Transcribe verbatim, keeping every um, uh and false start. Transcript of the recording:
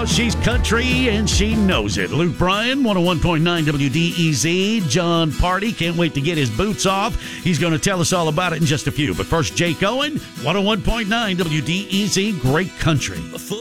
Oh, she's country and she knows it. Luke Bryan, one oh one point nine W D E Z. John Party, can't wait to get his boots off. He's going to tell us all about it in just a few. But first, Jake Owen, one oh one point nine W D E Z, Great Country.